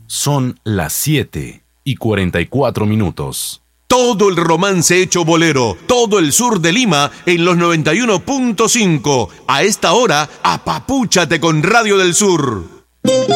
Son las 7:44. Todo el romance hecho bolero, todo el sur de Lima en los 91.5. A esta hora, apapúchate con Radio del Sur.